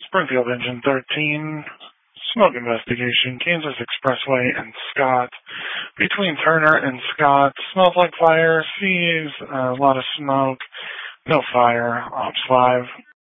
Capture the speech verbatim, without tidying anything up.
Springfield Engine thirteen, smoke investigation, Kansas Expressway and Scott. Between Turner and Scott, smells like fire, sees a lot of smoke, no fire. Ops five,